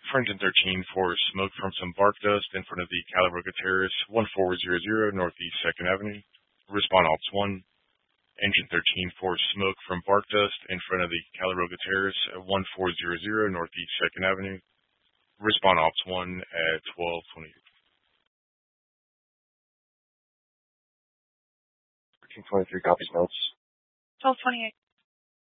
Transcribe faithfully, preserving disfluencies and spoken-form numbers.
For engine thirteen for smoke from some bark dust in front of the Caliroga Terrace, one four zero zero Northeast second Avenue. Respond Ops one. Engine thirteen for smoke from bark dust in front of the Caliroga Terrace, one four zero zero Northeast second Avenue. Respond Ops one at twelve twenty. thirteen twenty-three copies notes. twelve twenty-eight.